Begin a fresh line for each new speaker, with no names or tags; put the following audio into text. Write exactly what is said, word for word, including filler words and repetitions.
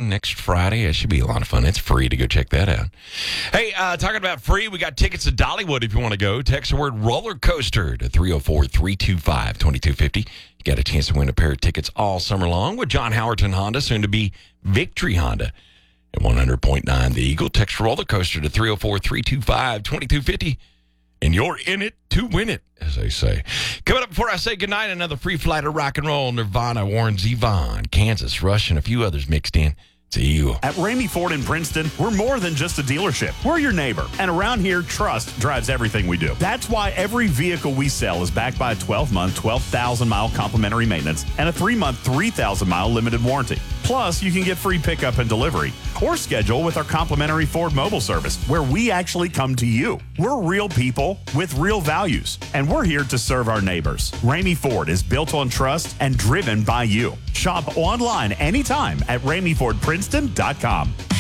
Run next Friday. It should be a lot of fun. It's free to go check that out. Hey, uh, talking about free, we got tickets to Dollywood if you want to go. Text the word roller coaster to three oh four, three two five, two two five oh. You got a chance to win a pair of tickets all summer long with John Howerton Honda, soon to be Victory Honda. At one hundred point nine The Eagle, text roller coaster to three oh four, three two five, two two five oh. And you're in it to win it, as they say. Coming up before I say goodnight, another free flight of rock and roll. Nirvana, Warren Zevon, Kansas, Rush, and a few others mixed in. To you.
At Ramey Ford in Princeton, we're more than just a dealership. We're your neighbor. And around here, trust drives everything we do. That's why every vehicle we sell is backed by a twelve-month, twelve thousand mile complimentary maintenance and a three-month, three thousand mile limited warranty. Plus, you can get free pickup and delivery or schedule with our complimentary Ford mobile service where we actually come to you. We're real people with real values, and we're here to serve our neighbors. Ramey Ford is built on trust and driven by you. Shop online anytime at ramey ford princeton dot com.